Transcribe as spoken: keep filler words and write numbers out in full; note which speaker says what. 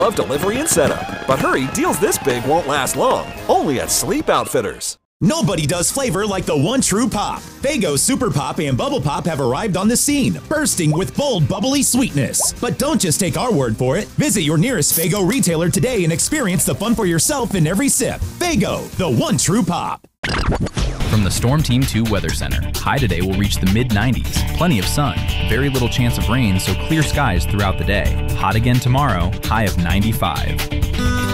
Speaker 1: Of delivery and setup. But hurry, deals this big won't last long. Only at Sleep Outfitters.
Speaker 2: Nobody does flavor like the one true pop. Faygo Super Pop and Bubble Pop have arrived on the scene, bursting with bold, bubbly sweetness. But don't just take our word for it. Visit your nearest Faygo retailer today and experience the fun for yourself in every sip. Faygo, the one true pop.
Speaker 3: From the Storm Team two Weather Center, high today will reach the mid nineties. Plenty of sun, very little chance of rain, so clear skies throughout the day. Hot again tomorrow, high of ninety-five.